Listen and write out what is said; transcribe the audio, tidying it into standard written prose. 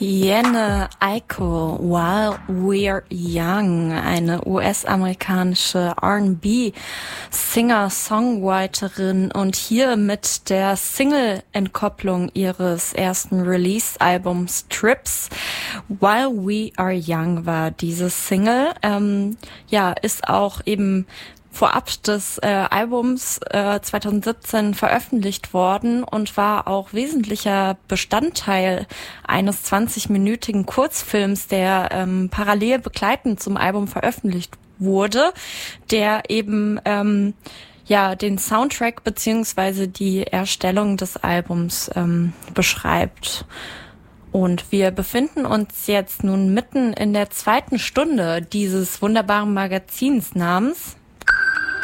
Jhené Aiko, While We're Young, eine US-amerikanische R&B-Singer-Songwriterin und hier mit der Single-Entkopplung ihres ersten Release-Albums Trips. While We Are Young war dieses Single, ist auch eben vorab des Albums 2017 veröffentlicht worden und war auch wesentlicher Bestandteil eines 20-minütigen Kurzfilms, der parallel begleitend zum Album veröffentlicht wurde, der eben den Soundtrack beziehungsweise die Erstellung des Albums beschreibt. Und wir befinden uns jetzt nun mitten in der zweiten Stunde dieses wunderbaren Magazins namens